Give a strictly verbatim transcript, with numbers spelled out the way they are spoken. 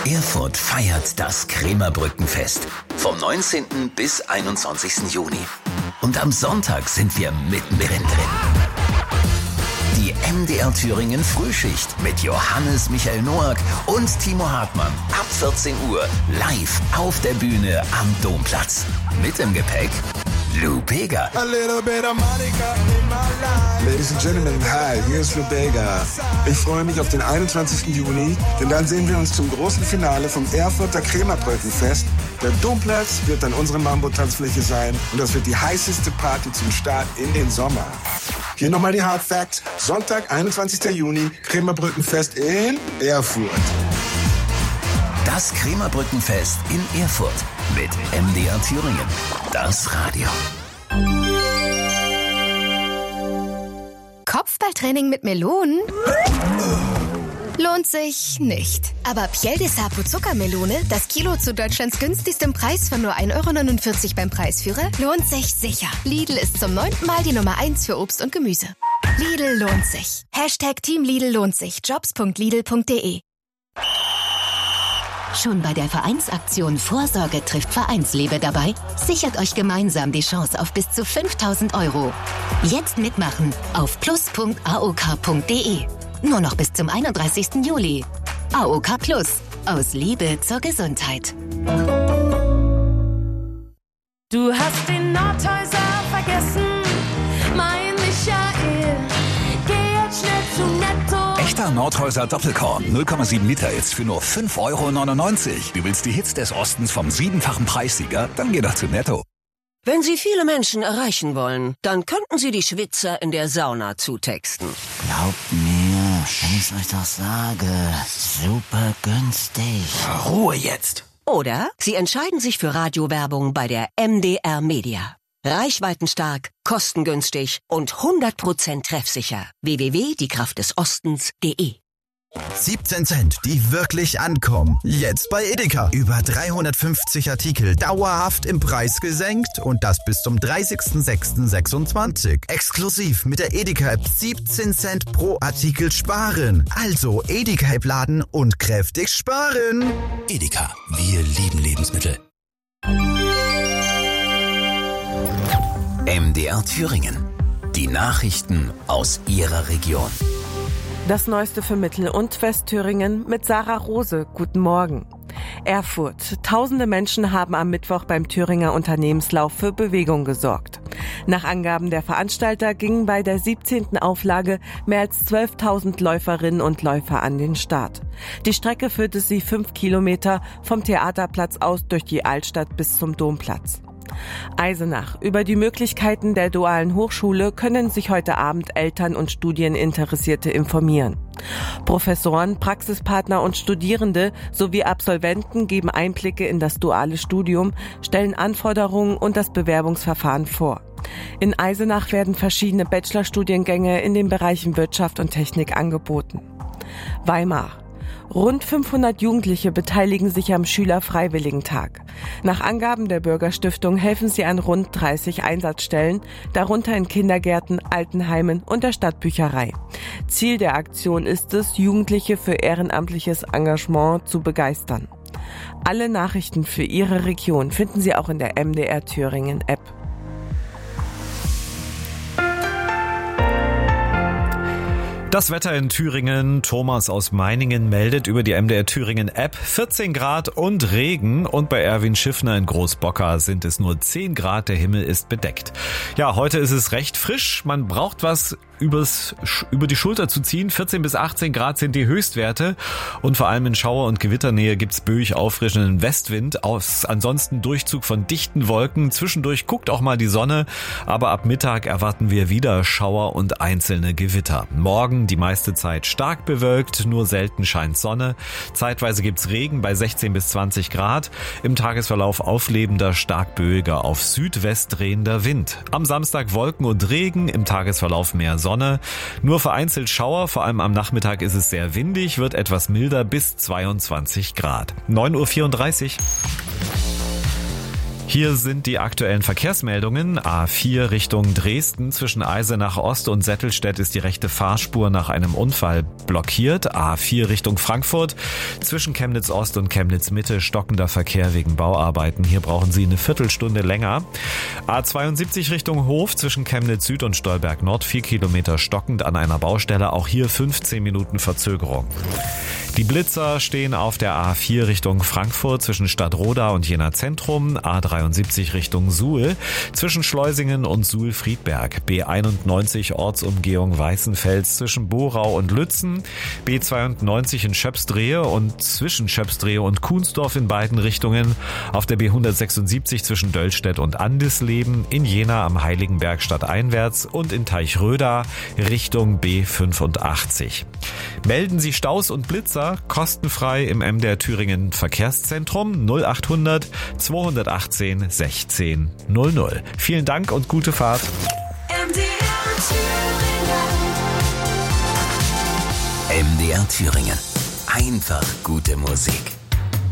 Erfurt feiert das Krämerbrückenfest vom neunzehnten bis einundzwanzigsten Juni. Und am Sonntag sind wir mittendrin drin. Die M D R Thüringen Frühschicht mit Johannes Michael Noack und Timo Hartmann ab vierzehn Uhr live auf der Bühne am Domplatz. Mit im Gepäck Lou Bega. A little bit of Monica in my life. Ladies and Gentlemen, hi, hier ist Lou Bega. Ich freue mich auf den einundzwanzigsten Juni, denn dann sehen wir uns zum großen Finale vom Erfurter Krämerbrückenfest. Der Domplatz wird dann unsere Mambo-Tanzfläche sein und das wird die heißeste Party zum Start in den Sommer. Hier nochmal die Hard Facts. Sonntag, einundzwanzigsten Juni, Krämerbrückenfest in Erfurt. Das Krämerbrückenfest in Erfurt mit M D R Thüringen. Das Radio. Kopfballtraining mit Melonen? Lohnt sich nicht. Aber Piel de Sapo Zuckermelone, das Kilo zu Deutschlands günstigstem Preis von nur ein Euro neunundvierzig beim Preisführer, lohnt sich sicher. Lidl ist zum neunten Mal die Nummer eins für Obst und Gemüse. Lidl lohnt sich. Hashtag Team Lidl lohnt sich. jobs punkt lidl punkt de. Schon bei der Vereinsaktion Vorsorge trifft Vereinsliebe dabei? Sichert euch gemeinsam die Chance auf bis zu fünftausend Euro. Jetzt mitmachen auf plus punkt a o k punkt de. Nur noch bis zum einunddreißigsten Juli. A O K Plus. Aus Liebe zur Gesundheit. Du hast den Nordhäuser vergessen, mein Michael. Geh jetzt schnell zu Netto. Echter Nordhäuser Doppelkorn. null Komma sieben Liter jetzt für nur fünf Euro neunundneunzig. Du willst die Hits des Ostens vom siebenfachen Preissieger? Dann geh doch zu Netto. Wenn Sie viele Menschen erreichen wollen, dann könnten Sie die Schwitzer in der Sauna zutexten. Glaubt mir, wenn ich euch doch sage, super günstig. Ruhe jetzt. Oder Sie entscheiden sich für Radiowerbung bei der M D R Media. Reichweitenstark, kostengünstig und hundert Prozent treffsicher. w w w punkt die kraft des ostens punkt de. siebzehn Cent, die wirklich ankommen. Jetzt bei Edeka. Über dreihundertfünfzig Artikel dauerhaft im Preis gesenkt und das bis zum dreißigsten sechsten sechsundzwanzig. Exklusiv mit der Edeka-App siebzehn Cent pro Artikel sparen. Also Edeka-App laden und kräftig sparen. Edeka, wir lieben Lebensmittel. M D R Thüringen. Die Nachrichten aus Ihrer Region. Das Neueste für Mittel- und Westthüringen mit Sarah Rose. Guten Morgen. Erfurt. Tausende Menschen haben am Mittwoch beim Thüringer Unternehmenslauf für Bewegung gesorgt. Nach Angaben der Veranstalter gingen bei der siebzehnten Auflage mehr als zwölftausend Läuferinnen und Läufer an den Start. Die Strecke führte sie fünf Kilometer vom Theaterplatz aus durch die Altstadt bis zum Domplatz. Eisenach. Über die Möglichkeiten der dualen Hochschule können sich heute Abend Eltern und Studieninteressierte informieren. Professoren, Praxispartner und Studierende sowie Absolventen geben Einblicke in das duale Studium, stellen Anforderungen und das Bewerbungsverfahren vor. In Eisenach werden verschiedene Bachelorstudiengänge in den Bereichen Wirtschaft und Technik angeboten. Weimar. Rund fünfhundert Jugendliche beteiligen sich am Schülerfreiwilligentag. Nach Angaben der Bürgerstiftung helfen sie an rund dreißig Einsatzstellen, darunter in Kindergärten, Altenheimen und der Stadtbücherei. Ziel der Aktion ist es, Jugendliche für ehrenamtliches Engagement zu begeistern. Alle Nachrichten für Ihre Region finden Sie auch in der M D R Thüringen App. Das Wetter in Thüringen. Thomas aus Meiningen meldet über die M D R Thüringen App vierzehn Grad und Regen, und bei Erwin Schiffner in Großbocker sind es nur zehn Grad, der Himmel ist bedeckt. Ja, heute ist es recht frisch, man braucht was übers, über die Schulter zu ziehen. vierzehn bis achtzehn Grad sind die Höchstwerte und vor allem in Schauer- und Gewitternähe gibt's böig auffrischenden Westwind. Aus, ansonsten Durchzug von dichten Wolken. Zwischendurch guckt auch mal die Sonne, aber ab Mittag erwarten wir wieder Schauer und einzelne Gewitter. Morgen die meiste Zeit stark bewölkt, nur selten scheint Sonne. Zeitweise gibt's Regen bei sechzehn bis zwanzig Grad. Im Tagesverlauf auflebender, stark böiger, auf Südwest drehender Wind. Am Samstag Wolken und Regen, im Tagesverlauf mehr Sonne. Nur vereinzelt Schauer, vor allem am Nachmittag ist es sehr windig, wird etwas milder bis zweiundzwanzig Grad. neun Uhr vierunddreißig. Hier sind die aktuellen Verkehrsmeldungen. A vier Richtung Dresden. Zwischen Eisenach Ost und Settelstedt ist die rechte Fahrspur nach einem Unfall blockiert. A vier Richtung Frankfurt. Zwischen Chemnitz Ost und Chemnitz Mitte stockender Verkehr wegen Bauarbeiten. Hier brauchen Sie eine Viertelstunde länger. A zweiundsiebzig Richtung Hof. Zwischen Chemnitz Süd und Stolberg Nord. Vier Kilometer stockend an einer Baustelle. Auch hier fünfzehn Minuten Verzögerung. Die Blitzer stehen auf der A vier Richtung Frankfurt zwischen Stadtroda und Jena Zentrum, A dreiundsiebzig Richtung Suhl, zwischen Schleusingen und Suhl-Friedberg, B einundneunzig Ortsumgehung Weißenfels zwischen Borau und Lützen, B zweiundneunzig in Schöpsdrehe und zwischen Schöpsdrehe und Kuhnsdorf in beiden Richtungen, auf der B hundertsechsundsiebzig zwischen Döllstedt und Andisleben, in Jena am Heiligenberg stadteinwärts und in Teichröda Richtung B fünfundachtzig. Melden Sie Staus und Blitzer kostenfrei im M D R Thüringen Verkehrszentrum null achthundert zweihundertachtzehn sechzehn null null. Vielen Dank und gute Fahrt. M D R Thüringen. M D R Thüringen. Einfach gute Musik.